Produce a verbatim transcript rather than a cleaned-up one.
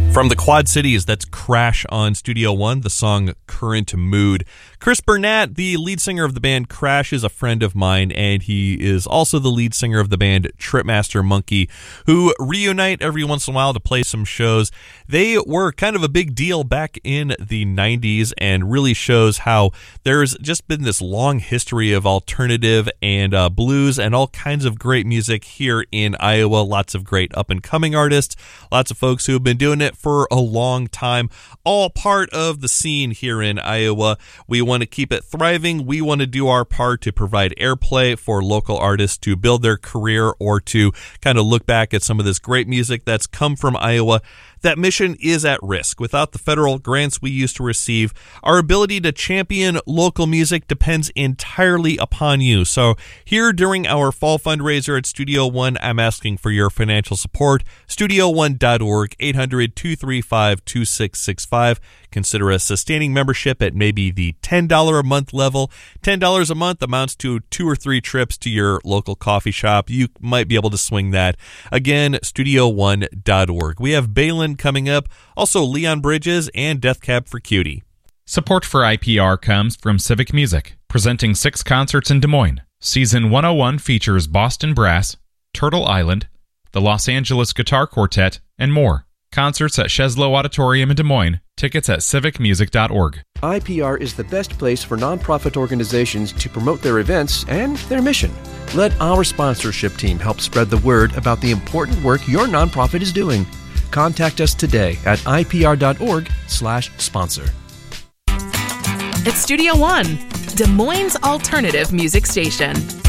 From the Quad Cities, that's Crash on Studio One, the song Current Mood. Chris Burnett, the lead singer of the band Crash, is a friend of mine, and he is also the lead singer of the band Tripmaster Monkey, who reunite every once in a while to play some shows. They were kind of a big deal back in the nineties, and really shows how there's just been this long history of alternative and uh, blues and all kinds of great music here in Iowa. Lots of great up-and-coming artists, lots of folks who have been doing it for a long time, all part of the scene here in Iowa. We want to keep it thriving. We want to do our part to provide airplay for local artists to build their career or to kind of look back at some of this great music that's come from Iowa. That mission is at risk. Without the federal grants we used to receive, our ability to champion local music depends entirely upon you. So here during our fall fundraiser at Studio One, I'm asking for your financial support. studio one dot org, eight hundred, two three five, two six six five. Consider a sustaining membership at maybe the ten dollars a month level. ten dollars a month amounts to two or three trips to your local coffee shop. You might be able to swing that. Again, studio one dot org. We have Balin coming up, also Leon Bridges and Death Cab for Cutie. Support for I P R comes from Civic Music, presenting six concerts in Des Moines. Season one oh one features Boston Brass, Turtle Island, the Los Angeles Guitar Quartet, and more. Concerts at Cheslow Auditorium in Des Moines. Tickets at civic music dot org. I P R is the best place for nonprofit organizations to promote their events and their mission. Let our sponsorship team help spread the word about the important work your nonprofit is doing. Contact us today at I P R dot org slash sponsor. It's Studio One, Des Moines' alternative music station.